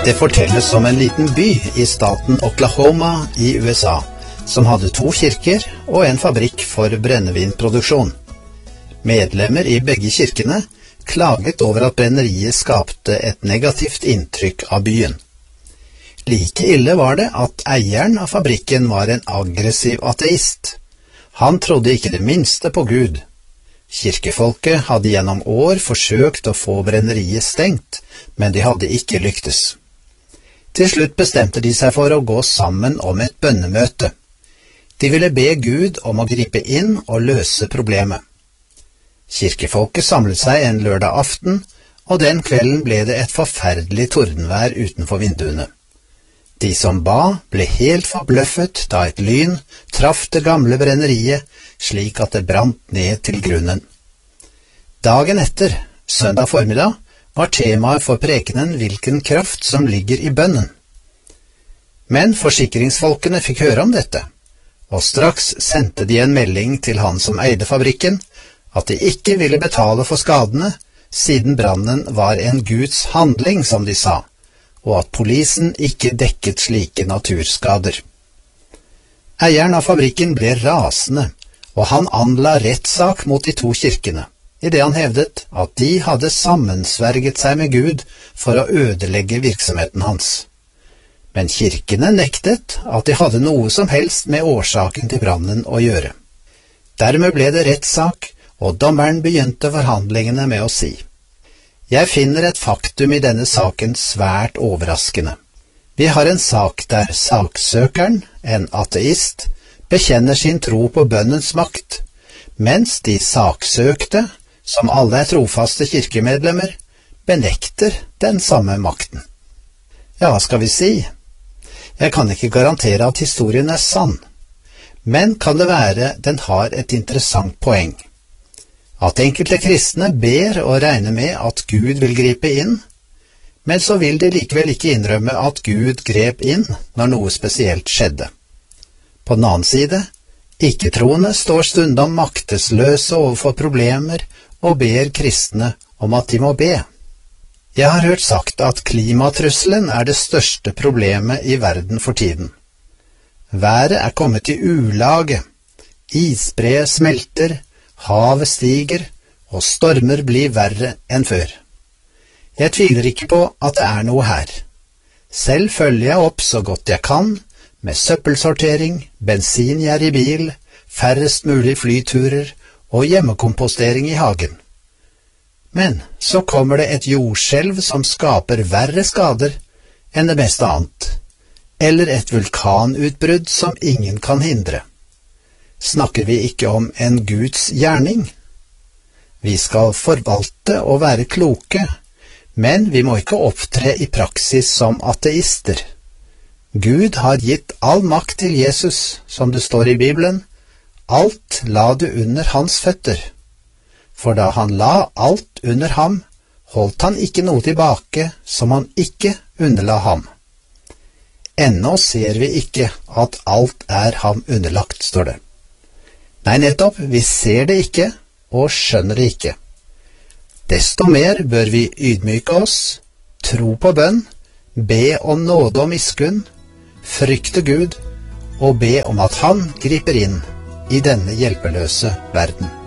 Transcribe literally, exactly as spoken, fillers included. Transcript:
Det fortelles om en liten by i staten Oklahoma i U S A, som hadde to kirker og en fabrikk for brennevinproduksjon. Medlemmer i begge kirkene klaget over at brenneriet skapte et negativt inntrykk av byen. Like ille var det at eieren av fabrikken var en aggressiv ateist. Han trodde ikke det minste på Gud. Kirkefolket hadde gjennom år forsøkt å få brenneriet stengt, men de hadde ikke lyktes. Til slutt bestemte de seg for å gå sammen om et bønnemøte. De ville be Gud om å gripe inn og løse problemet. Kirkefolket samlet seg en lørdag aften, og den kvelden ble det et forferdelig tordenvær utenfor vinduene. De som ba, ble helt forbløffet da et lyn traff det gamle brenneriet, slik at det brant ned til grunnen. Dagen etter, søndag formiddag, var temaet for prekenen hvilken kraft som ligger i bønnen. Men forsikringsfolkene fikk høre om dette, og straks sendte de en melding til han som eide fabrikken, at de ikke ville betale for skadene, siden brannen var en Guds handling, som de sa, og at polisen ikke dekket slike naturskader. Eieren av fabrikken ble rasende, og han anla rettssak mot de to kirkene, i det han hevdet at de hadde sammensverget seg med Gud for å ødelegge virksomheten hans. Men kirkene nektet at de hadde noe som helst med årsaken til brannen å gjøre. Dermed ble det rettssak, og dommeren begynte forhandlingene med å si: Jeg finner et faktum i denne saken svært overraskende. Vi har en sak der saksøkeren, en ateist, bekjenner sin tro på bønnens makt, mens de saksøkte, som alle er trofaste kirkemedlemmer, benekter den samme makten. Ja, hva skal vi si? Jeg kan ikke garantere at historien er sann, men kan det være den har et interessant poeng. At enkelte kristne ber og regner med at Gud vil gripe inn, men så vil de likevel ikke innrømme at Gud grep inn når noe spesielt skjedde. På den annen side, ikke-troende står stundom maktesløse overfor problemer og ber kristne om at de må be. Jeg har hørt sagt at klimatrusselen er det største problemet i verden for tiden. Været er kommet i ulage, isbre smelter, havet stiger, og stormer blir verre enn før. Jeg tviler ikke på at det er noe her. Selv følger jeg opp så godt jeg kan, med søppelsortering, bensingjerrig bil, færrest mulig flyturer og hjemmekompostering i hagen. Men så kommer det et jordskjelv som skaper verre skader enn det meste annet, eller et vulkanutbrudd som ingen kan hindre. Snakker vi ikke om en Guds gjerning? Vi skal forvalte og være kloke, men vi må ikke opptre i praksis som ateister. Gud har gitt all makt til Jesus, som det står i Bibelen. Alt la du under hans føtter. For da han la alt under ham, holdt han ikke noe tilbake som han ikke underla ham. Ennå ser vi ikke at alt er ham underlagt, står det. Nei, nettopp, vi ser det ikke og skjønner det ikke. Desto mer bør vi ydmyke oss, tro på bønn, be om nåde og miskunn, frykte Gud og be om at han griper inn i denne hjelpeløse verden.